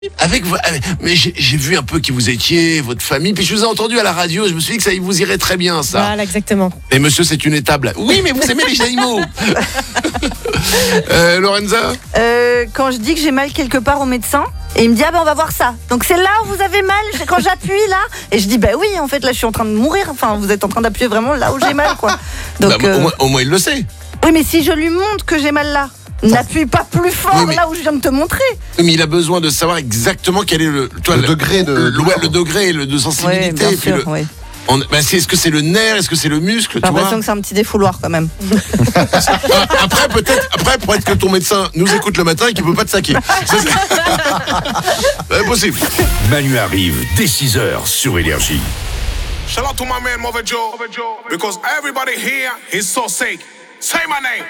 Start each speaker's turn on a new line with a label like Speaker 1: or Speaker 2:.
Speaker 1: Mais j'ai vu un peu qui vous étiez, votre famille, puis je vous ai entendu à la radio, je me suis dit que ça vous irait très bien, ça.
Speaker 2: Voilà, exactement.
Speaker 1: Et monsieur, c'est une étable. Oui, mais vous aimez les animaux. Lorenza?
Speaker 3: Quand je dis que j'ai mal quelque part au médecin, et il me dit on va voir ça. Donc c'est là où vous avez mal, quand j'appuie là. Et je dis oui, en fait là je suis en train de mourir. Enfin vous êtes en train d'appuyer vraiment là où j'ai mal quoi. Donc
Speaker 1: Au moins il le sait.
Speaker 3: oui, mais si je lui montre que j'ai mal là, n'appuie pas plus fort là où je viens de te montrer.
Speaker 1: Oui, mais il a besoin de savoir exactement quel est le
Speaker 4: degré de
Speaker 1: le degré de sensibilité.
Speaker 3: Oui, bien
Speaker 1: et puis
Speaker 3: sûr, oui.
Speaker 1: Est-ce que c'est le nerf, est-ce que c'est le muscle,
Speaker 3: J'ai
Speaker 1: tu vois?
Speaker 3: l'impression que c'est un petit défouloir quand même.
Speaker 1: Après, peut-être que ton médecin nous écoute le matin et qu'il peut pas te saquer. C'est possible.
Speaker 5: Manu arrive dès 6h sur Énergie.
Speaker 6: Shout out to my man Mother Joe, because everybody here is so sick. Say my name.